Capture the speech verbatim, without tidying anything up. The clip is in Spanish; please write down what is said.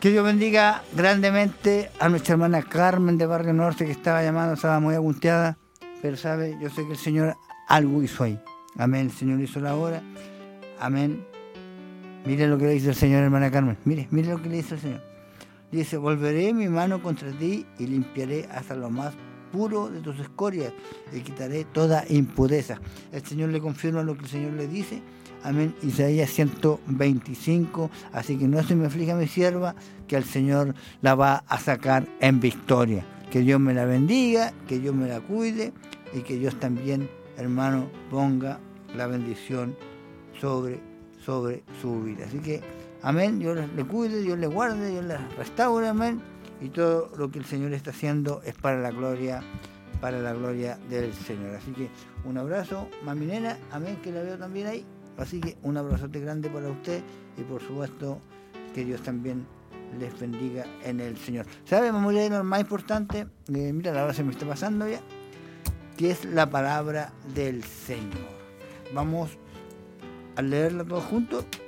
Que Dios bendiga grandemente a nuestra hermana Carmen de Barrio Norte, que estaba llamando, estaba muy angustiada, pero sabe, yo sé que el Señor algo hizo ahí. Amén, el Señor hizo la obra. Amén. Mire lo que le dice el Señor, hermana Carmen. Mire, mire lo que le dice el Señor. Dice, volveré mi mano contra ti y limpiaré hasta lo más puro de tus escorias y quitaré toda impureza. El Señor le confirma lo que el Señor le dice. Amén. Isaías ciento veinticinco. Así que no se me aflija mi sierva, que el Señor la va a sacar en victoria. Que Dios me la bendiga, que Dios me la cuide y que Dios también, hermano, ponga la bendición sobre, sobre su vida. Así que, amén, Dios le cuide, Dios le guarde, Dios le restaure, amén. Y todo lo que el Señor está haciendo es para la gloria, para la gloria del Señor. Así que un abrazo, mami nena, amén, que la veo también ahí. Así que un abrazote grande para usted y por supuesto que Dios también les bendiga en el Señor. ¿Sabe, mamá, lo más importante? Eh, mira, la hora se me está pasando ya, que es la palabra del Señor. Vamos a leerla todos juntos.